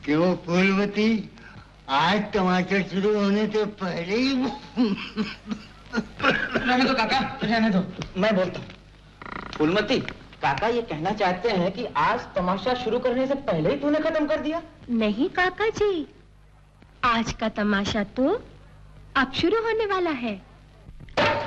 क्यों फूलमती, आज टमाटर शुरू होने से पहले ही रहने दो काका, रहने दो। मैं बोलता हूँ। फूलमती, काका ये कहना चाहते हैं कि आज तमाशा शुरू करने से पहले ही तूने खत्म कर दिया? नहीं काका जी, आज का तमाशा तो अब शुरू होने वाला है।